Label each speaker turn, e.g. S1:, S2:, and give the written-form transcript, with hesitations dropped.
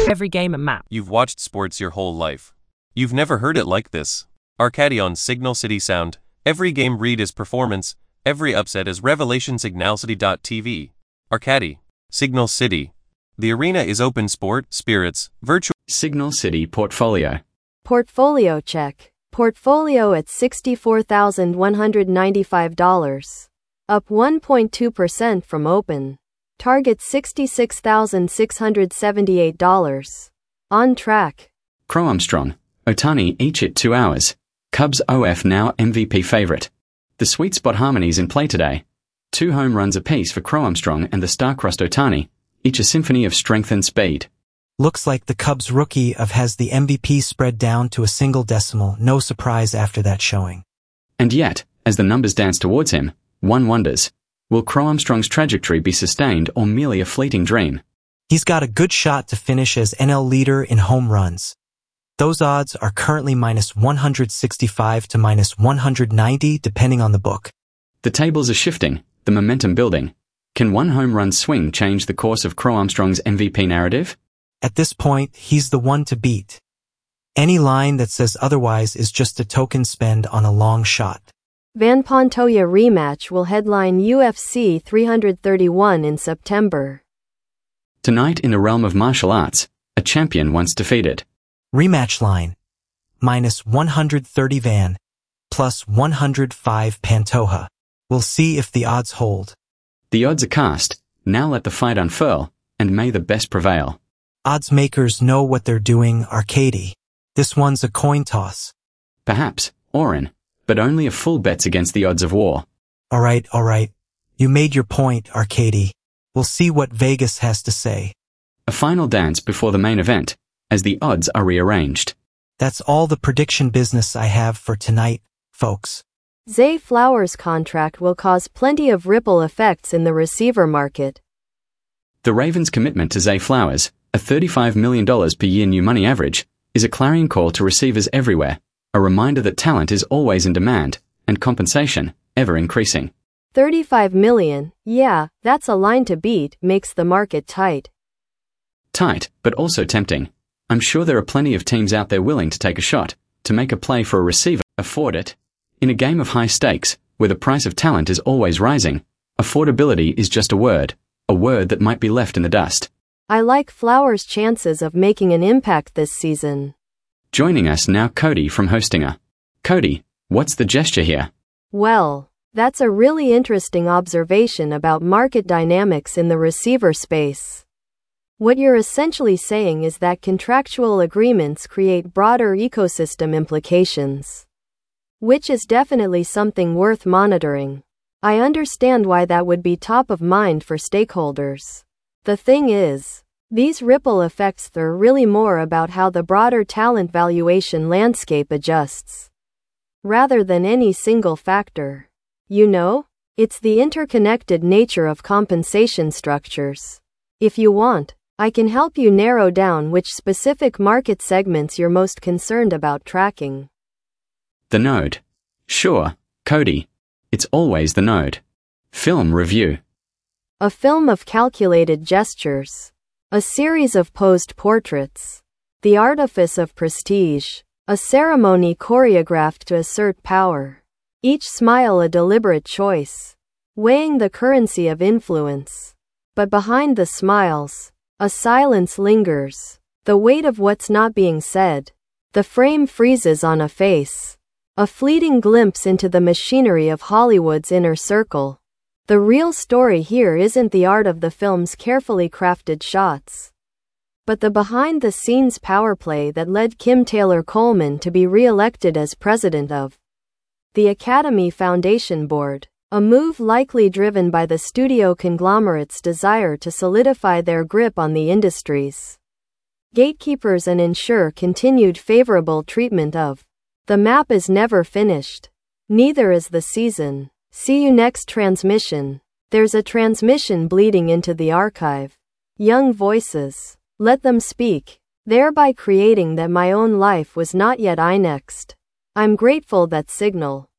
S1: every game and map.
S2: You've watched sports your whole life. You've never heard it like this. Arcady on Signal City Sound. Every game read is performance, every upset is revelation. Signalcity.tv. Arcady. Signal City. The arena is open sport, spirits, virtual.
S3: Signal City Portfolio.
S4: Portfolio check. Portfolio at $64,195. Up 1.2% from open. Target $66,678. On track.
S3: Crow Armstrong, Ohtani each at 2 hours. Cubs OF now MVP favorite. The sweet spot harmonies in play today. 2 home runs apiece for Crow Armstrong and the star-crossed Ohtani, each a symphony of strength and speed.
S5: Looks like the Cubs rookie has the MVP spread down to a single decimal. No surprise after that showing.
S3: And yet, as the numbers dance towards him, one wonders, will Crow Armstrong's trajectory be sustained or merely a fleeting dream?
S5: He's got a good shot to finish as NL leader in home runs. Those odds are currently -165 to -190 depending on the book.
S3: The tables are shifting, the momentum building. Can one home run swing change the course of Crow Armstrong's MVP narrative?
S5: At this point, he's the one to beat. Any line that says otherwise is just a token spend on a long shot.
S4: Van Pontoya rematch will headline UFC 331 in September.
S3: Tonight in the realm of martial arts, a champion once defeated.
S5: Rematch line. -130 Van, +105 Pantoja. We'll see if the odds hold.
S3: The odds are cast, now let the fight unfurl, and may the best prevail.
S5: Odds makers know what they're doing, Arcady. This one's a coin toss.
S3: Perhaps, Orin, but only a full bet's against the odds of war.
S5: All right. You made your point, Arcady. We'll see what Vegas has to say.
S3: A final dance before the main event, as the odds are rearranged.
S5: That's all the prediction business I have for tonight, folks.
S4: Zay Flowers' contract will cause plenty of ripple effects in the receiver market.
S3: The Ravens' commitment to Zay Flowers, a $35 million per year new money average, is a clarion call to receivers everywhere, a reminder that talent is always in demand, and compensation, ever increasing.
S4: $35 million, yeah, that's a line to beat, makes the market tight.
S3: Tight, but also tempting. I'm sure there are plenty of teams out there willing to take a shot, to make a play for a receiver, afford it. In a game of high stakes, where the price of talent is always rising, affordability is just a word that might be left in the dust.
S4: I like Flowers' chances of making an impact this season.
S3: Joining us now, Cody from Hostinger. Cody, what's the gesture here?
S4: Well, that's a really interesting observation about market dynamics in the receiver space. What you're essentially saying is that contractual agreements create broader ecosystem implications, which is definitely something worth monitoring. I understand why that would be top of mind for stakeholders. The thing is, these ripple effects are really more about how the broader talent valuation landscape adjusts, rather than any single factor. You know, it's the interconnected nature of compensation structures. If you want, I can help you narrow down which specific market segments you're most concerned about tracking.
S3: The node. Sure, Cody. It's always the node. Film review.
S4: A film of calculated gestures. A series of posed portraits. The artifice of prestige. A ceremony choreographed to assert power. Each smile a deliberate choice. Weighing the currency of influence. But behind the smiles, a silence lingers. The weight of what's not being said. The frame freezes on a face. A fleeting glimpse into the machinery of Hollywood's inner circle. The real story here isn't the art of the film's carefully crafted shots, but the behind-the-scenes power play that led Kim Taylor Coleman to be re-elected as president of the Academy Foundation Board, a move likely driven by the studio conglomerate's desire to solidify their grip on the industries gatekeepers and ensure continued favorable treatment of. The map is never finished. Neither is the season. See you next transmission. There's a transmission bleeding into the archive. Young voices. Let them speak. Thereby creating that my own life was not yet I next. I'm grateful that Signal